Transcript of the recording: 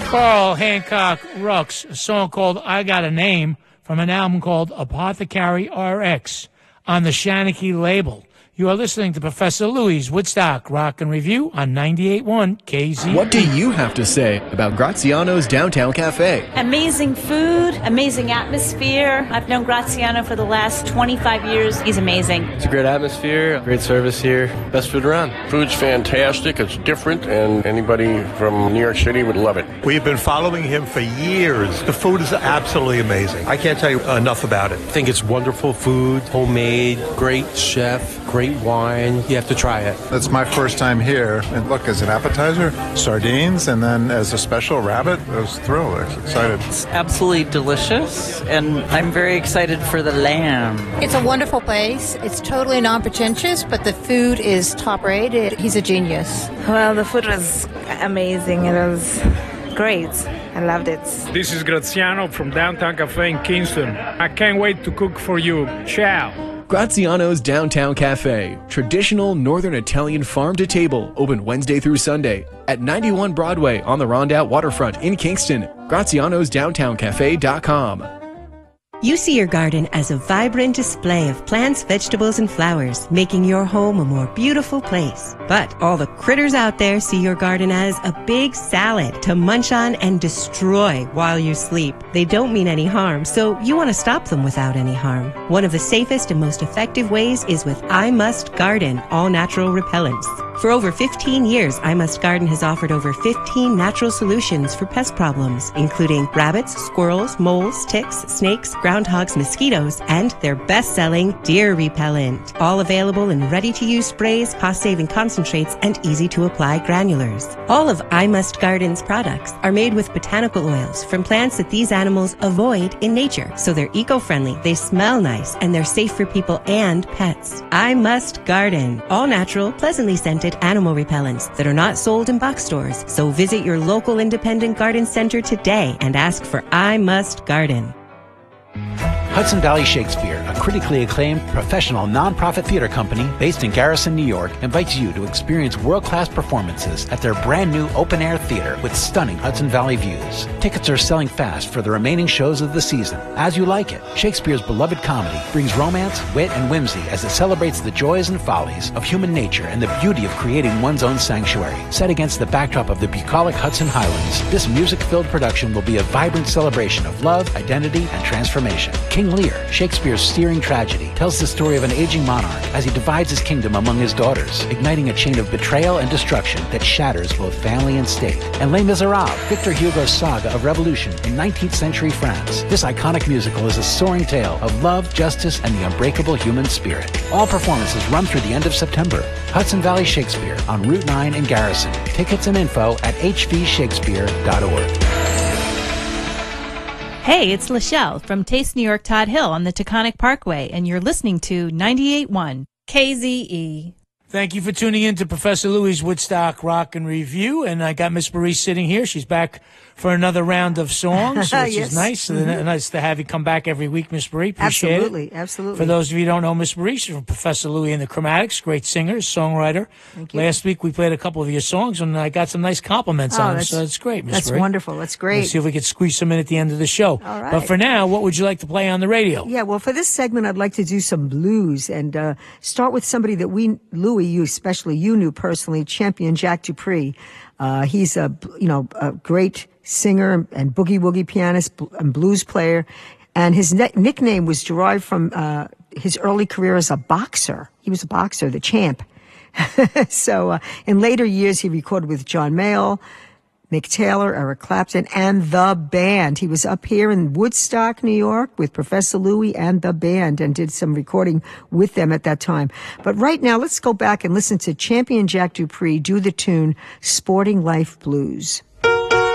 Carl Hancock Rux, a song called I Got a Name from an album called Apothecary RX on the Shanachie label. You are listening to Professor Louis' Woodstock Rock and Review on 98.1 KZ. What do you have to say about Graziano's Downtown Cafe? Amazing food, amazing atmosphere. I've known Graziano for the last 25 years. He's amazing. It's a great atmosphere, great service here, best food around. Food's fantastic, it's different, and anybody from New York City would love it. We've been following him for years. The food is absolutely amazing. I can't tell you enough about it. I think it's wonderful food, homemade, great chef, great wine. You have to try it. It's my first time here. And look, as an appetizer, sardines, and then as a special rabbit, I was thrilled. I was excited. It's absolutely delicious, and I'm very excited for the lamb. It's a wonderful place. It's totally non-pretentious, but the food is top-rated. He's a genius. Well, the food was amazing. It was great. I loved it. This is Graziano from Downtown Cafe in Kingston. I can't wait to cook for you. Ciao. Graziano's Downtown Cafe, traditional Northern Italian farm-to-table, open Wednesday through Sunday at 91 Broadway on the Rondout Waterfront in Kingston. Graziano'sDowntownCafe.com. You see your garden as a vibrant display of plants, vegetables, and flowers, making your home a more beautiful place. But all the critters out there see your garden as a big salad to munch on and destroy while you sleep. They don't mean any harm, so you want to stop them without any harm. One of the safest and most effective ways is with I Must Garden all-natural repellents. For over 15 years, I Must Garden has offered over 15 natural solutions for pest problems, including rabbits, squirrels, moles, ticks, snakes, groundhogs, mosquitoes, and their best-selling deer repellent. All available in ready-to-use sprays, cost-saving concentrates, and easy-to-apply granulars. All of I Must Garden's products are made with botanical oils from plants that these animals avoid in nature. So they're eco-friendly, they smell nice, and they're safe for people and pets. I Must Garden. All-natural, pleasantly scented animal repellents that are not sold in box stores. So visit your local independent garden center today and ask for I Must Garden. Hudson Valley Shakespeare, a critically acclaimed professional nonprofit theater company based in Garrison, New York, invites you to experience world-class performances at their brand new open-air theater with stunning Hudson Valley views. Tickets are selling fast for the remaining shows of the season. As You Like It, Shakespeare's beloved comedy brings romance, wit, and whimsy as it celebrates the joys and follies of human nature and the beauty of creating one's own sanctuary. Set against the backdrop of the bucolic Hudson Highlands, this music-filled production will be a vibrant celebration of love, identity, and transformation. King Lear, Shakespeare's searing tragedy, tells the story of an aging monarch as he divides his kingdom among his daughters, igniting a chain of betrayal and destruction that shatters both family and state. And Les Miserables, Victor Hugo's saga of revolution in 19th century France. This iconic musical is a soaring tale of love, justice, and the unbreakable human spirit. All performances run through the end of September. Hudson Valley Shakespeare on Route 9 in Garrison. Tickets and info at hvshakespeare.org. Hey, it's Lachelle from Taste New York Todd Hill on the Taconic Parkway, and you're listening to 98.1 KZE. Thank you for tuning in to Professor Louis' Woodstock Rock and Review. And I got Miss Marie sitting here. She's back for another round of songs, which yes. is nice. Mm-hmm. Nice to have you come back every week, Miss Marie. Appreciate absolutely, it. Absolutely. For those of you who don't know Miss Marie, she's from Professor Louis and the Chromatics. Great singer, songwriter. Thank you. Last week we played a couple of your songs, and I got some nice compliments on them. So that's great, Miss Marie. That's wonderful. That's great. Let's see if we could squeeze some in at the end of the show. All right. But for now, what would you like to play on the radio? Yeah, well, for this segment, I'd like to do some blues and start with somebody that Louis, you especially, you knew personally, Champion Jack Dupree. He's a great singer and boogie-woogie pianist and blues player. And his nickname was derived from his early career as a boxer. He was a boxer, the champ. So in later years, he recorded with John Mayall, Mick Taylor, Eric Clapton, and the band. He was up here in Woodstock, New York with Professor Louis and the band and did some recording with them at that time. But right now, let's go back and listen to Champion Jack Dupree do the tune Sporting Life Blues.